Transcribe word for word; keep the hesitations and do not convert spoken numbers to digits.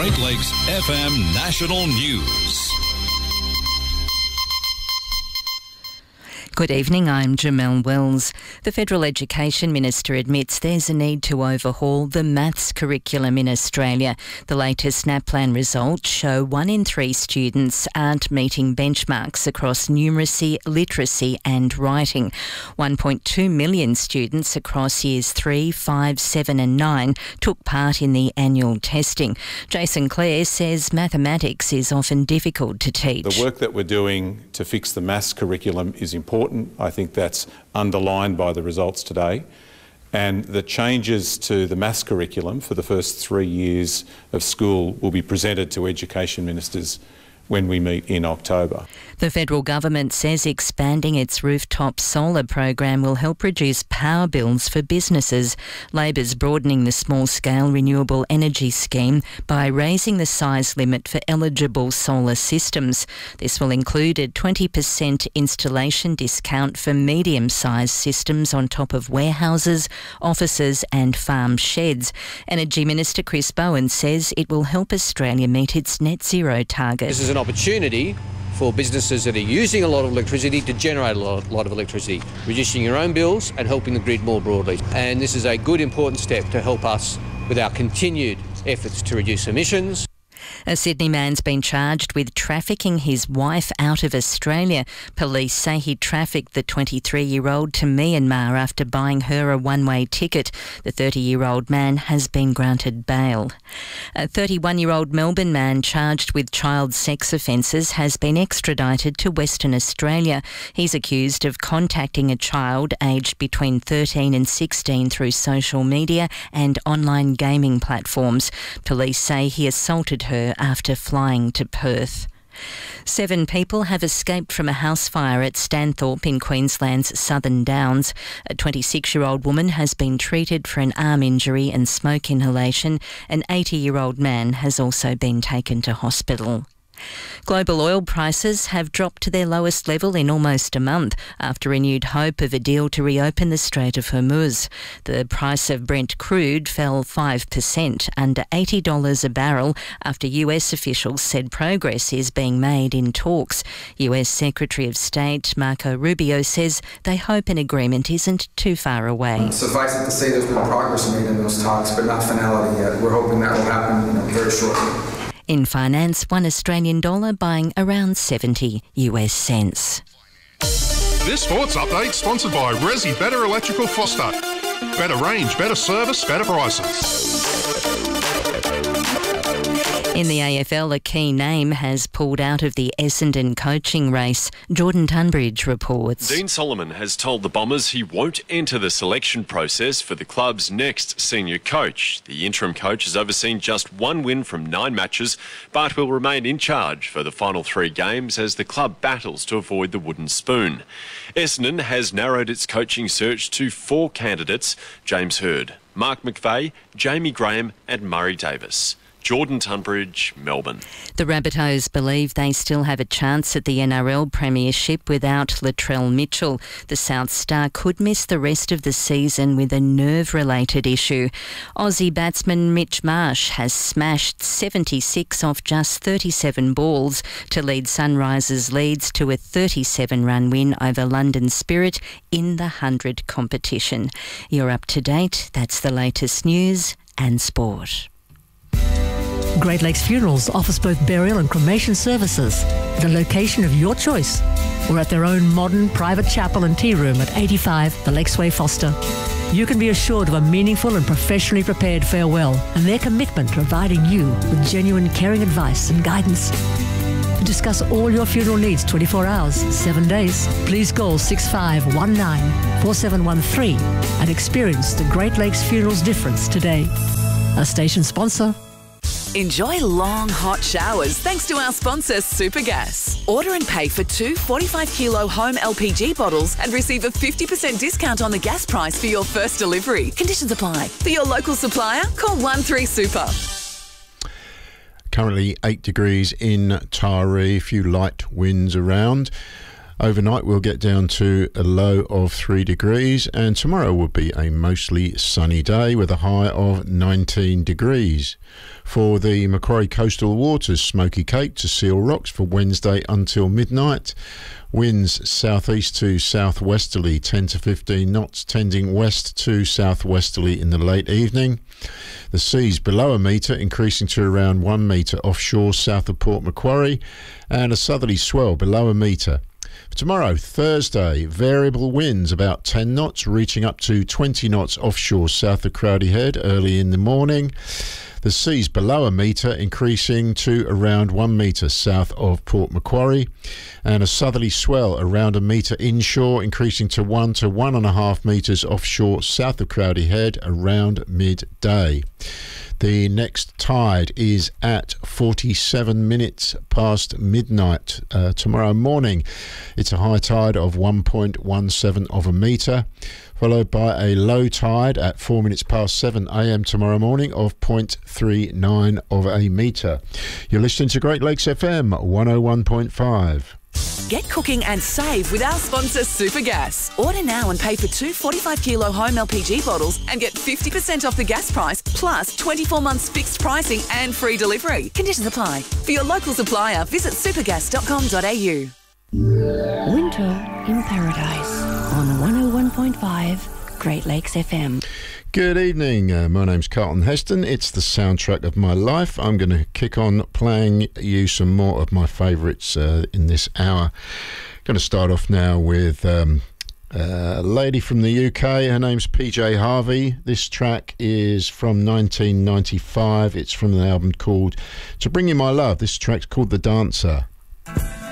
Great Lakes F M National News. Good evening, I'm Jamelle Wells. The Federal Education Minister admits there's a need to overhaul the maths curriculum in Australia. The latest NAPLAN results show one in three students aren't meeting benchmarks across numeracy, literacy and writing. one point two million students across years three, five, seven and nine took part in the annual testing. Jason Clare says mathematics is often difficult to teach. The work that we're doing to fix the maths curriculum is important. I think that's underlined by the results today. And the changes to the maths curriculum for the first three years of school will be presented to education ministers when we meet in October. The federal government says expanding its rooftop solar program will help reduce power bills for businesses. Labor's broadening the small-scale renewable energy scheme by raising the size limit for eligible solar systems. This will include a twenty percent installation discount for medium-sized systems on top of warehouses, offices and farm sheds. Energy Minister Chris Bowen says it will help Australia meet its net zero target. This is an opportunity for businesses that are using a lot of electricity to generate a lot, lot of electricity, reducing your own bills and helping the grid more broadly. And this is a good, important step to help us with our continued efforts to reduce emissions. A Sydney man's been charged with trafficking his wife out of Australia. Police say he trafficked the twenty-three-year-old to Myanmar after buying her a one-way ticket. The thirty-year-old man has been granted bail. A thirty-one-year-old Melbourne man charged with child sex offences has been extradited to Western Australia. He's accused of contacting a child aged between thirteen and sixteen through social media and online gaming platforms. Police say he assaulted her after flying to Perth. Seven people have escaped from a house fire at Stanthorpe in Queensland's Southern Downs. A twenty-six-year-old woman has been treated for an arm injury and smoke inhalation. An eighty-year-old man has also been taken to hospital. Global oil prices have dropped to their lowest level in almost a month after renewed hope of a deal to reopen the Strait of Hormuz. The price of Brent crude fell five percent, under eighty dollars a barrel, after U S officials said progress is being made in talks. U S Secretary of State Marco Rubio says they hope an agreement isn't too far away. Suffice it to say there's been progress made in those talks, but not finality yet. We're hoping that will happen, you know, very shortly. In finance, one Australian dollar buying around seventy U S cents. This sports update sponsored by Resi Better Electrical Foster. Better range, better service, better prices. In the A F L, a key name has pulled out of the Essendon coaching race. Jordan Tunbridge reports. Dean Solomon has told the Bombers he won't enter the selection process for the club's next senior coach. The interim coach has overseen just one win from nine matches, but will remain in charge for the final three games as the club battles to avoid the wooden spoon. Essendon has narrowed its coaching search to four candidates: James Hird, Mark McVeigh, Jamie Graham and Murray Davis. Jordan Tunbridge, Melbourne. The Rabbitohs believe they still have a chance at the N R L Premiership without Latrell Mitchell. The South Star could miss the rest of the season with a nerve-related issue. Aussie batsman Mitch Marsh has smashed seventy-six off just thirty-seven balls to lead Sunrisers Leeds to a thirty-seven run win over London Spirit in the one hundred competition. You're up to date. That's the latest news and sport. Great Lakes Funerals offers both burial and cremation services at a location of your choice or at their own modern private chapel and tea room at eighty-five The Lakesway Foster. You can be assured of a meaningful and professionally prepared farewell and their commitment to providing you with genuine caring advice and guidance. To discuss all your funeral needs twenty-four hours, seven days, please call six five one nine, four seven one three and experience the Great Lakes Funerals difference today. A station sponsor. Enjoy long, hot showers thanks to our sponsor, Supergas. Order and pay for two forty-five kilo home L P G bottles and receive a fifty percent discount on the gas price for your first delivery. Conditions apply. For your local supplier, call one three super. Currently eight degrees in Taree, a few light winds around. Overnight we'll get down to a low of three degrees, and tomorrow will be a mostly sunny day with a high of nineteen degrees. For the Macquarie Coastal Waters, Smoky Cape to Seal Rocks for Wednesday until midnight. Winds southeast to southwesterly ten to fifteen knots, tending west to southwesterly in the late evening. The seas below a metre, increasing to around one metre offshore south of Port Macquarie, and a southerly swell below a metre. For tomorrow, Thursday, variable winds about ten knots, reaching up to twenty knots offshore south of Crowdy Head early in the morning. The seas below a metre, increasing to around one metre south of Port Macquarie, and a southerly swell around a metre inshore, increasing to one to one and a half metres offshore south of Crowdy Head around midday. The next tide is at forty-seven minutes past midnight uh, tomorrow morning. It's a high tide of one point one seven of a metre, followed by a low tide at four minutes past seven a m tomorrow morning of zero point three nine of a metre. You're listening to Great Lakes F M one oh one point five. Get cooking and save with our sponsor Supergas. Order now and pay for two forty-five kilo home L P G bottles and get fifty percent off the gas price, plus twenty-four months fixed pricing and free delivery. Conditions apply. For your local supplier, visit supergas dot com dot a u. Winter in Paradise on one oh one point five Great Lakes F M. Good evening, uh, my name's Carlton Heston. It's the soundtrack of my life. I'm going to kick on playing you some more of my favourites uh, in this hour. Going to start off now with um, a lady from the U K. Her name's P J Harvey. This track is from nineteen ninety-five. It's from the album called To Bring You My Love. This track's called The Dancer.